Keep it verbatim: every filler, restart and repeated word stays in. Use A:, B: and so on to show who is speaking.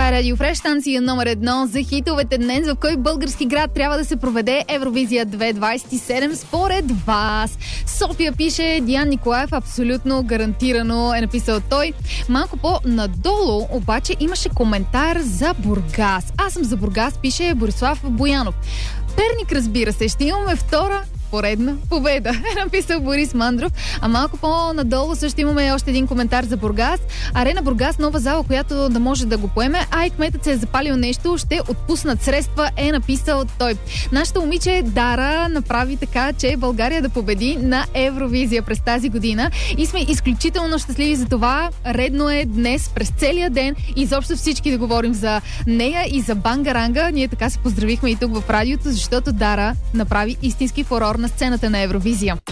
A: Това е Радио Фреш, станция номер едно за хитовете днес. В кой български град трябва да се проведе Евровизия две хиляди двадесет и седем според вас? София, пише Диан Николаев, абсолютно гарантирано е написал той. Малко по-надолу обаче имаше коментар за Бургас. Аз съм за Бургас, пише Борислав Боянов. Перник, разбира се, ще имаме втора поредна победа, е написал Борис Мандров. А малко по-надолу също имаме още един коментар за Бургас. Арена Бургас, нова зала, която да може да го поеме, а и кметът се е запалил нещо, ще отпуснат средства, е написал той. Нашата момиче Дара направи така, че България да победи на Евровизия през тази година и сме изключително щастливи за това. Редно е днес, през целия ден, изобщо всички да говорим за нея и за Бангаранга. Ние така се поздравихме и тук в радиото, защото Дара направи истински фурор на сцената на Евровизия.